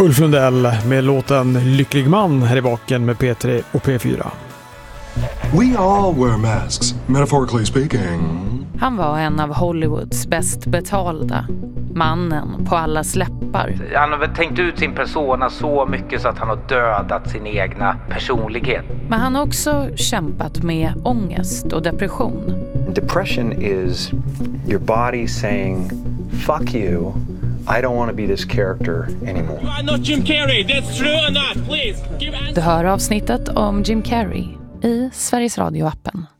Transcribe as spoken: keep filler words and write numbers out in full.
Ulf Lundell med låten Lycklig man här i baken med P tre och P fyra. We all wear masks, metaphorically speaking. Han var en av Hollywoods bäst betalda. Mannen på alla läppar. Han har väl tänkt ut sin persona så mycket så att han har dödat sin egna personlighet. Men han har också kämpat med ångest och depression. Depression is your body saying, fuck you, I don't want to be this character anymore. You are not Jim Carrey, that's true or not, please. Give Du hör avsnittet om Jim Carrey i Sveriges Radio-appen.